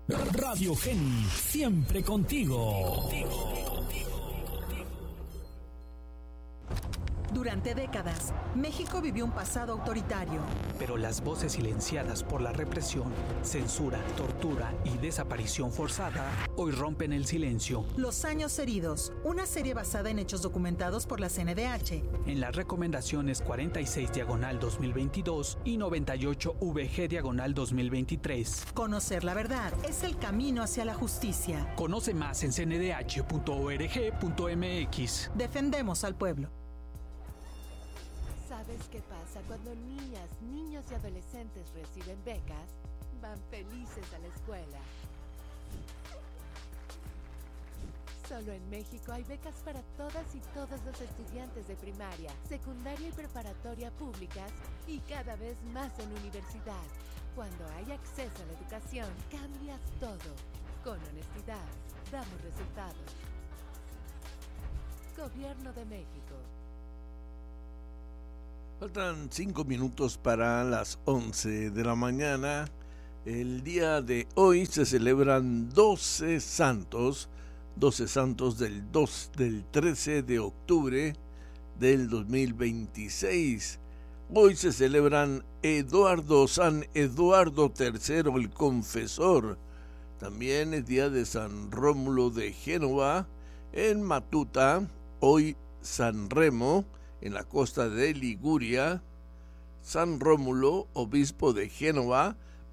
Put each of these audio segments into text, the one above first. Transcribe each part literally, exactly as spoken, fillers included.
Radio Geni, siempre contigo. Durante décadas, México vivió un pasado autoritario. Pero las voces silenciadas por la represión, censura, tortura y desaparición forzada hoy rompen el silencio. Los años heridos, una serie basada en hechos documentados por la C N D H. En las recomendaciones cuarenta y seis diagonal dos mil veintidós y noventa y ocho V G diagonal dos mil veintitrés. Conocer la verdad es el camino hacia la justicia. Conoce más en c n d h punto org punto m x. Defendemos al pueblo. ¿Sabes qué pasa cuando niñas, niños y adolescentes reciben becas? Van felices a la escuela. Solo en México hay becas para todas y todos los estudiantes de primaria, secundaria y preparatoria públicas y cada vez más en universidad. Cuando hay acceso a la educación, cambias todo. Con honestidad, damos resultados. Gobierno de México. Faltan cinco minutos para las once de la mañana. El día de hoy se celebran doce santos, doce santos del, dos, del trece de octubre del dos mil veintiséis. Hoy se celebran Eduardo, San Eduardo tercero el Confesor. También es día de San Rómulo de Génova en Matuta. Hoy San Remo en la costa de Liguria, San Rómulo, obispo de Génova,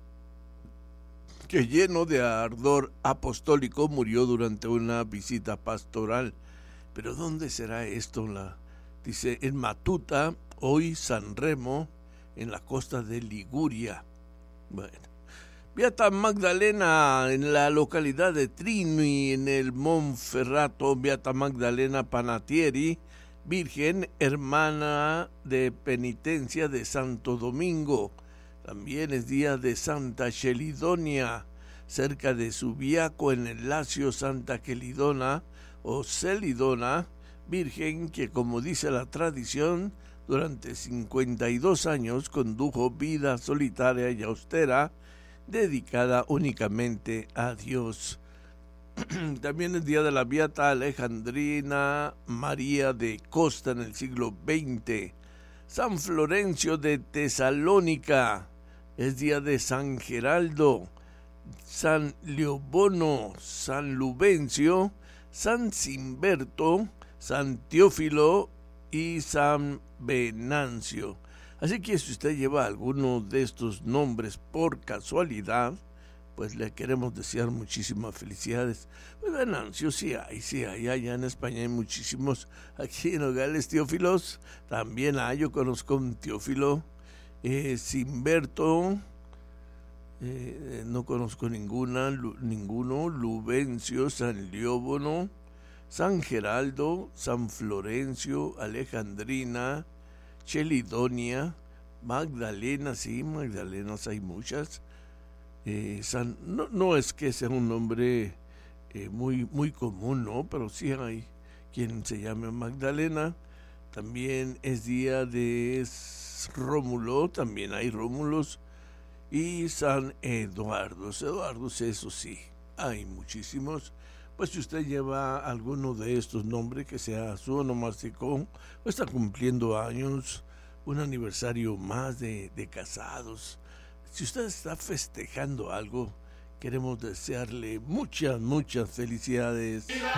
que lleno de ardor apostólico murió durante una visita pastoral. ¿Pero dónde será esto? La, dice, en Matuta, hoy San Remo, en la costa de Liguria. Bueno. Beata Magdalena, en la localidad de Trini, en el Monferrato, Beata Magdalena Panatieri, Virgen, hermana de penitencia de Santo Domingo. También es día de Santa Chelidonia, cerca de Subiaco, en el Lacio. Santa Chelidona o Celidona, virgen que, como dice la tradición, durante cincuenta y dos años condujo vida solitaria y austera, dedicada únicamente a Dios. También es día de la Beata Alejandrina María de Costa en el siglo veinte. San Florencio de Tesalónica, es día de San Geraldo, San Leobono, San Lubencio, San Simberto, San Teófilo y San Venancio. Así que si usted lleva alguno de estos nombres por casualidad, pues le queremos desear muchísimas felicidades. Pues Venancio sí hay, sí hay, allá en España hay muchísimos. Aquí en Nogales, Teófilos, también hay, yo conozco un Teófilo. Eh, Simberto, eh, no conozco ninguna, lu, ninguno. Lubencio, San Leóbono, San Geraldo, San Florencio, Alejandrina, Chelidonia, Magdalena, sí, Magdalenas hay muchas. Eh, San, no, no es que sea un nombre eh, muy, muy común, ¿no? Pero sí hay quien se llame Magdalena. También es día de Rómulo, también hay Rómulos. Y San Eduardo, Eduardo, eso sí, hay muchísimos. Pues si usted lleva alguno de estos nombres, que sea su onomástico, o está cumpliendo años, un aniversario más de, de casados. Si usted está festejando algo, queremos desearle muchas, muchas felicidades.